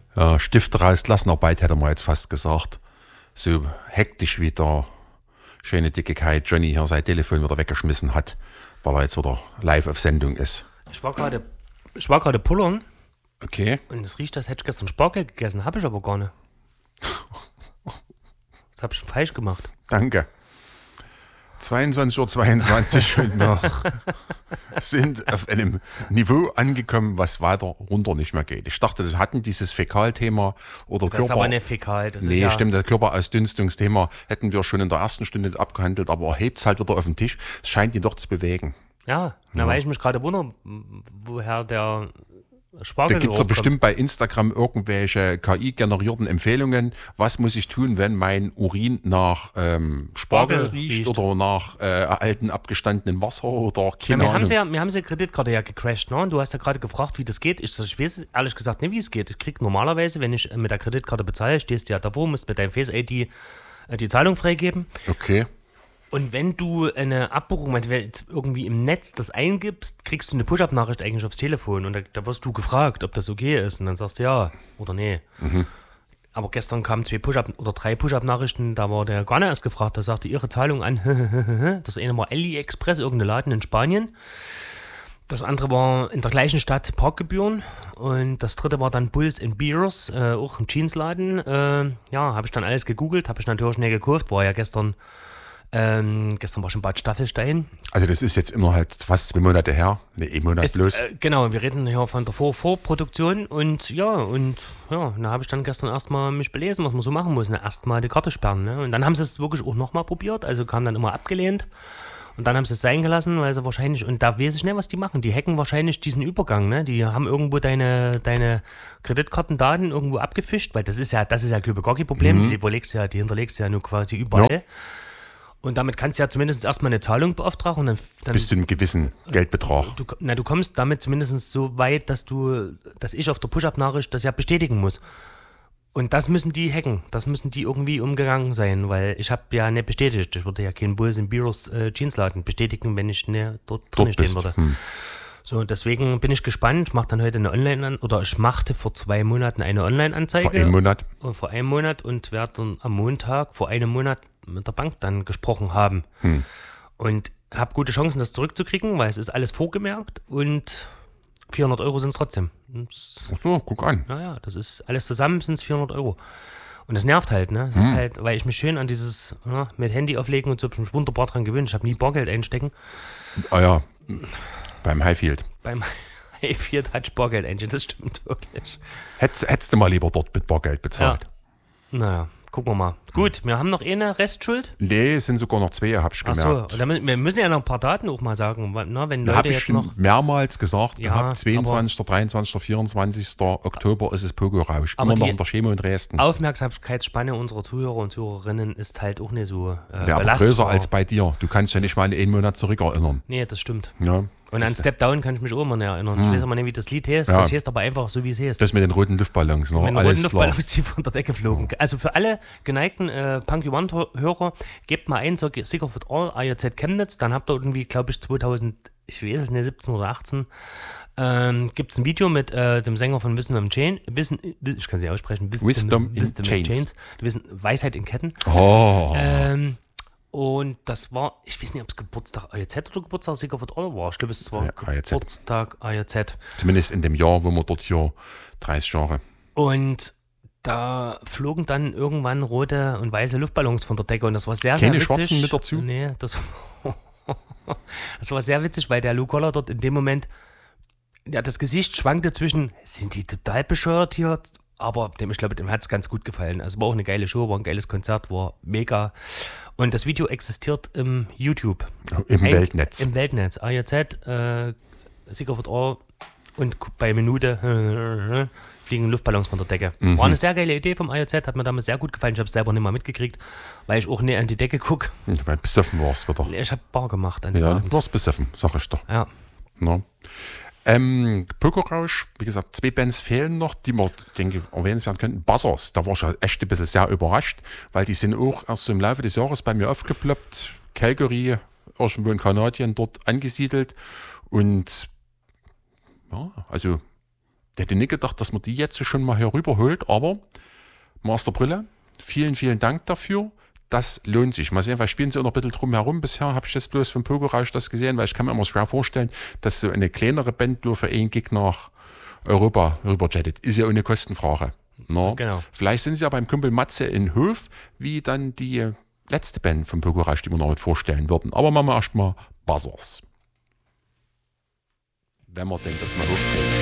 Ja, Stifte rauslassen, Arbeit hätte man jetzt fast gesagt. So hektisch wie der schöne dicke Kai Johnny hier sein Telefon wieder weggeschmissen hat, weil er jetzt wieder live auf Sendung ist. Ich war gerade pullern. Okay. Und es riecht, als hätte ich gestern Spargel gegessen. Habe ich aber gar nicht. Das habe ich schon falsch gemacht. Danke. 22:22 Uhr und noch sind auf einem Niveau angekommen, was weiter runter nicht mehr geht. Ich dachte, wir hatten dieses Fäkalthema oder Das ist aber nicht fäkal. Das Nee, ist ja stimmt, das Körperausdünstungsthema hätten wir schon in der ersten Stunde abgehandelt, aber er hebt es halt wieder auf den Tisch. Es scheint ihn doch zu bewegen. Ja, weil ich mich gerade wundere, woher der Spargel Da gibt es ja bestimmt bei Instagram irgendwelche KI-generierten Empfehlungen. Was muss ich tun, wenn mein Urin nach Spargel riecht oder nach alten abgestandenen Wasser oder keine wir Ahnung. haben sie Kreditkarte ja gecrashed, ne? Und du hast ja gerade gefragt, wie das geht. Ich weiß ehrlich gesagt nicht, wie es geht. Ich krieg normalerweise, wenn ich mit der Kreditkarte bezahle, stehst du ja davor, musst mit deinem Face-ID die Zahlung freigeben. Okay. Und wenn du eine Abbuchung, wenn du jetzt irgendwie im Netz das eingibst, kriegst du eine Push-Up-Nachricht eigentlich aufs Telefon und da wirst du gefragt, ob das okay ist und dann sagst du ja oder nee. Aber gestern kamen 3 Push-Up-Nachrichten, da war der gar nicht erst gefragt, da sagte ihre Zahlung an, das eine war AliExpress, irgendein Laden in Spanien. Das andere war in der gleichen Stadt Parkgebühren und das dritte war dann Bulls & Beers, auch ein Jeansladen. Habe ich dann alles gegoogelt, habe ich natürlich schnell gekauft, war ja gestern war schon Bad Staffelstein. Also das ist jetzt immer halt fast 2 Monate her. Ne, 1 Monat bloß. Genau, wir reden hier von der Vorproduktion und da habe ich dann gestern erstmal mich belesen, was man so machen muss. Erstmal die Karte sperren. Ne? Und dann haben sie es wirklich auch nochmal probiert, also kam dann immer abgelehnt. Und dann haben sie es sein gelassen, weil sie wahrscheinlich, und da weiß ich nicht, was die machen. Die hacken wahrscheinlich diesen Übergang, ne? Die haben irgendwo deine Kreditkartendaten irgendwo abgefischt, weil das ist ja glaube ich gar kein Problem. Die hinterlegst du ja nur quasi überall. Ja. Und damit kannst du ja zumindest erstmal eine Zahlung beauftragen. Und dann bis zu einem gewissen Geldbetrag. Du kommst damit zumindest so weit, dass ich auf der Push-Up-Nachricht das ja bestätigen muss. Und das müssen die hacken. Das müssen die irgendwie umgegangen sein, weil ich habe ja nicht bestätigt. Ich würde ja keinen Bulls & Beers Jeansladen bestätigen, wenn ich nicht dort drin stehen würde. So, deswegen bin ich gespannt. Ich mache dann heute ich machte vor 2 Monaten eine Online-Anzeige. Vor einem Monat und werde dann am Montag vor einem Monat mit der Bank dann gesprochen haben. Und habe gute Chancen, das zurückzukriegen, weil es ist alles vorgemerkt und 400 Euro sind es trotzdem. Ach so, guck an. Naja, das ist alles zusammen, sind es 400 Euro. Und das nervt halt, ne? Das ist halt, weil ich mich schön an dieses mit Handy auflegen und so mich wunderbar dran gewöhnt. Ich habe nie Bargeld einstecken. Ah ja, beim Highfield. Beim Highfield hat Bargeld einstecken, das stimmt wirklich. Hättest du mal lieber dort mit Bargeld bezahlt? Ja. Naja. Gucken wir mal. Gut, wir haben noch eine Restschuld. Nee, es sind sogar noch 2, hab ich gemerkt. Achso, wir müssen ja noch ein paar Daten auch mal sagen. Ne, wenn Leute jetzt noch mehrmals gesagt gehabt, 22., 23., 24. Oktober ist es Pogo-Rausch. Immer noch in der Chemo in Dresden. Aufmerksamkeitsspanne unserer Zuhörer und Zuhörerinnen ist halt auch nicht so aber größer als bei dir. Du kannst ja nicht mal an 1 Monat zurückerinnern. Nee, das stimmt. Ja. Und an Step Down kann ich mich auch immer nicht erinnern. Ich weiß aber nicht, wie das Lied heißt. Ja. Das heißt aber einfach so, wie es heißt. Das mit den roten Luftballons. Ne? Mit den roten Luftballons, die von der Decke flogen. Also für alle geneigten Punky One-Hörer, gebt mal ein, Sick of It All, AJZ Chemnitz. Dann habt ihr irgendwie, glaube ich, 17 oder 18, gibt es ein Video mit dem Sänger von Wisdom in Chains. Ich kann sie aussprechen. Wisdom in Chains. Weisheit in Ketten. Oh. Und das war, ich weiß nicht, ob es Geburtstag AJZ oder Geburtstag Sick of It All war. Ich glaube, es war Geburtstag AJZ. Zumindest in dem Jahr, wo wir dort hier 30 Jahre. Und da flogen dann irgendwann rote und weiße Luftballons von der Decke und das war sehr, sehr witzig. Keine schwarzen mit dazu? Nee, das war sehr witzig, weil der Lou Koller dort in dem Moment, das Gesicht schwankte zwischen, sind die total bescheuert hier? Aber ich glaube, dem hat es ganz gut gefallen. Also war auch eine geile Show, war ein geiles Konzert, war mega. Und das Video existiert im YouTube. Im Weltnetz. Im Weltnetz. AJZ, Sick of It All und bei Minute fliegen Luftballons von der Decke. War eine sehr geile Idee vom AJZ, hat mir damals sehr gut gefallen. Ich habe es selber nicht mal mitgekriegt, weil ich auch nicht an die Decke gucke. Weil besoffen warst wieder. Ich habe Bar gemacht an dem Abend. Du warst besoffen, sag ich doch. Ja. No. Pogo-Rausch, wie gesagt, 2 Bands fehlen noch, die wir, denke ich, erwähnt werden könnten. Buzzers, da war ich echt ein bisschen sehr überrascht, weil die sind auch erst so im Laufe des Jahres bei mir aufgeploppt. Calgary, irgendwo in Kanadien, dort angesiedelt. Und ja, also hätte nicht gedacht, dass man die jetzt schon mal hier rüberholt, aber Master Brille, vielen, vielen Dank dafür. Das lohnt sich. Mal sehen, weil spielen sie auch noch ein bisschen drum herum. Bisher habe ich das bloß vom Pokerrausch das gesehen, weil ich kann mir immer schwer vorstellen, dass so eine kleinere Band nur für einen Gig nach Europa rüberjettet. Ist ja ohne Kostenfrage. No? Genau. Vielleicht sind sie ja beim Kumpel Matze in Hof, wie dann die letzte Band vom Pokerrausch, die wir noch vorstellen würden. Aber machen wir erstmal Buzzers. Wenn man denkt, dass man hochkriegt.